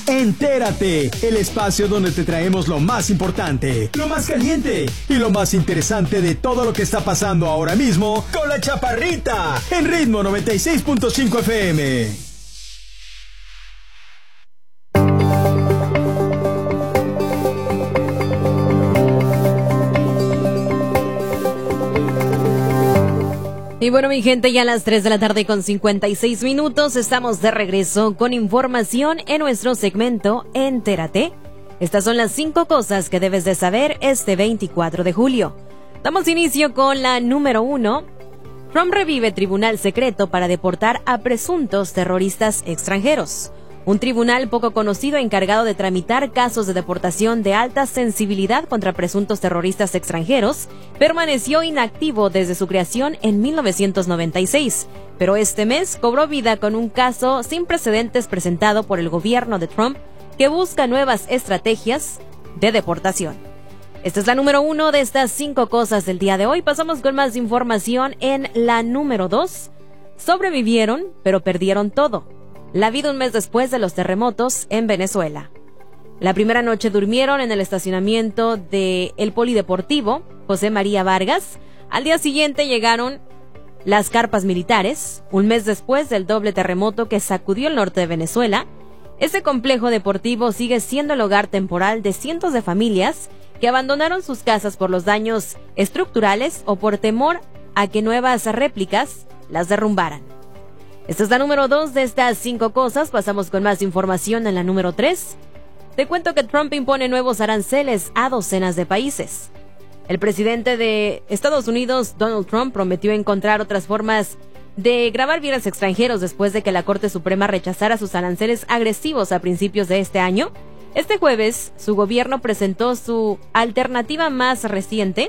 Entérate, el espacio donde te traemos lo más importante, lo más caliente y lo más interesante de todo lo que está pasando ahora mismo con la Chaparrita en Ritmo 96.5 FM. Y bueno, mi gente, ya a las 3 de la tarde con 56 minutos estamos de regreso con información en nuestro segmento Entérate. Estas son las 5 cosas que debes de saber este 24 de julio. Damos inicio con la número 1. Trump revive tribunal secreto para deportar a presuntos terroristas extranjeros. Un tribunal poco conocido encargado de tramitar casos de deportación de alta sensibilidad contra presuntos terroristas extranjeros permaneció inactivo desde su creación en 1996, pero este mes cobró vida con un caso sin precedentes presentado por el gobierno de Trump que busca nuevas estrategias de deportación. Esta es la número 1 de estas 5 cosas del día de hoy. Pasamos con más información en la número 2. Sobrevivieron, pero perdieron todo. La vida un mes después de los terremotos en Venezuela. La primera noche durmieron en el estacionamiento del Polideportivo José María Vargas. Al día siguiente llegaron las carpas militares. Un mes después del doble terremoto que sacudió el norte de Venezuela, este complejo deportivo sigue siendo el hogar temporal de cientos de familias que abandonaron sus casas por los daños estructurales o por temor a que nuevas réplicas las derrumbaran. Esta es la número 2 de estas 5 cosas. Pasamos con más información en la número 3. Te cuento que Trump impone nuevos aranceles a docenas de países. El presidente de Estados Unidos, Donald Trump, prometió encontrar otras formas de grabar bienes extranjeros después de que la Corte Suprema rechazara sus aranceles agresivos a principios de este año. Este jueves, su gobierno presentó su alternativa más reciente.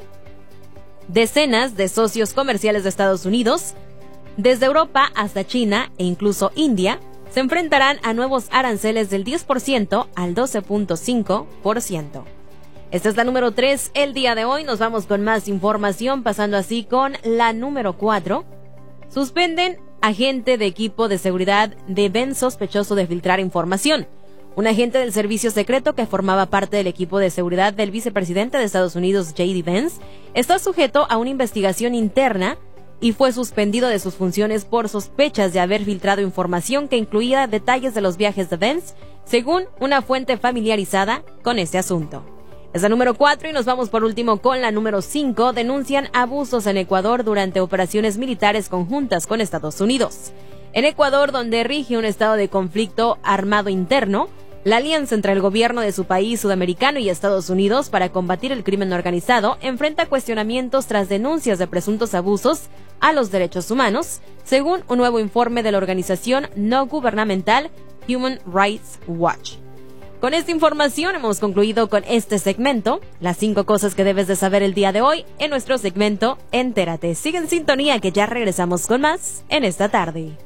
Decenas de socios comerciales de Estados Unidos, desde Europa hasta China e incluso India, se enfrentarán a nuevos aranceles del 10% al 12.5%. Esta es la número 3 el día de hoy. Nos vamos con más información, pasando así con la número 4. Suspenden agente de equipo de seguridad de Vance sospechoso de filtrar información. Un agente del servicio secreto que formaba parte del equipo de seguridad del vicepresidente de Estados Unidos, J.D. Vance, está sujeto a una investigación interna y fue suspendido de sus funciones por sospechas de haber filtrado información que incluía detalles de los viajes de Vance, según una fuente familiarizada con este asunto. Es la número 4 y nos vamos por último con la número 5. Denuncian abusos en Ecuador durante operaciones militares conjuntas con Estados Unidos. En Ecuador, donde rige un estado de conflicto armado interno, la alianza entre el gobierno de su país sudamericano y Estados Unidos para combatir el crimen organizado enfrenta cuestionamientos tras denuncias de presuntos abusos a los derechos humanos, según un nuevo informe de la organización no gubernamental Human Rights Watch. Con esta información hemos concluido con este segmento, las 5 cosas que debes de saber el día de hoy en nuestro segmento Entérate. Sigue en sintonía que ya regresamos con más en esta tarde.